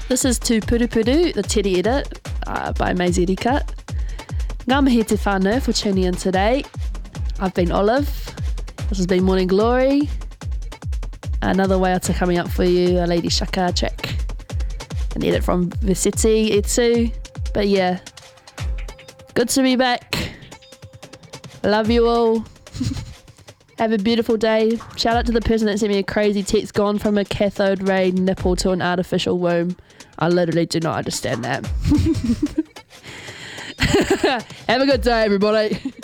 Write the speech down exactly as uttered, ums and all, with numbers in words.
This is Tu Puru Puru, the Teddy edit uh, by Maisie Rika. Ngā mihi te whānau for tuning in today. I've been Olive. This has been Morning Glory. Another waiata coming up for you, a Lady Shaka track. An edit from Visetti Etu. But yeah, good to be back. Love you all. Have a beautiful day. Shout out to the person that sent me a crazy text, gone from a cathode ray nipple to an artificial womb. I literally do not understand that. Have a good day, everybody.